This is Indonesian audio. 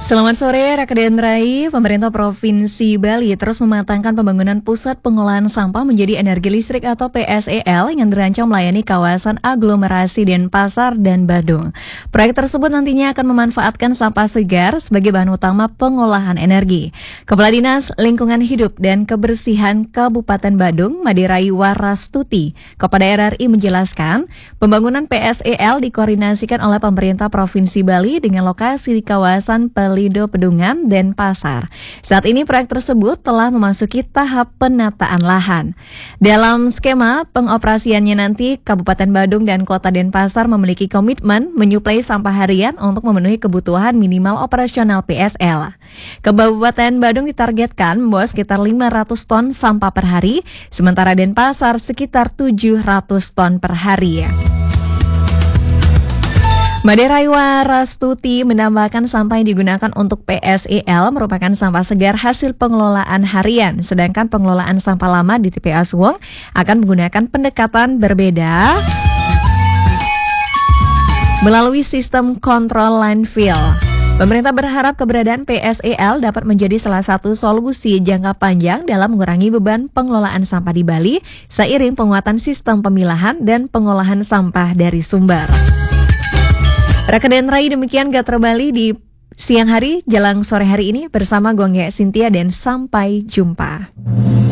Selamat sore, Rakedan Rai. Pemerintah Provinsi Bali terus mematangkan pembangunan pusat pengolahan sampah menjadi energi listrik atau PSEL yang dirancang melayani kawasan aglomerasi Denpasar dan Badung. Proyek tersebut nantinya akan memanfaatkan sampah segar sebagai bahan utama pengolahan energi. Kepala Dinas Lingkungan Hidup dan Kebersihan Kabupaten Badung, Madirai Warastuti, kepada RRI menjelaskan, pembangunan PSEL dikoordinasikan oleh pemerintah Provinsi Bali dengan lokasi di kawasan Pelindo Pedungan, Denpasar. Saat ini proyek tersebut telah memasuki tahap penataan lahan. Dalam skema pengoperasiannya nanti, Kabupaten Badung dan Kota Denpasar memiliki komitmen menyuplai sampah harian untuk memenuhi kebutuhan minimal operasional PSL. Kabupaten Badung ditargetkan membawa sekitar 500 ton sampah per hari, sementara Denpasar sekitar 700 ton per hari. Madirai Warastuti menambahkan sampah yang digunakan untuk PSEL merupakan sampah segar hasil pengelolaan harian, sedangkan pengelolaan sampah lama di TPA Suwong akan menggunakan pendekatan berbeda melalui sistem kontrol landfill. Pemerintah berharap keberadaan PSEL dapat menjadi salah satu solusi jangka panjang dalam mengurangi beban pengelolaan sampah di Bali seiring penguatan sistem pemilahan dan pengolahan sampah dari sumber. Rakedan Rai, demikian Gatra Bali di siang hari jelang sore hari ini bersama Gongge Cynthia dan sampai jumpa.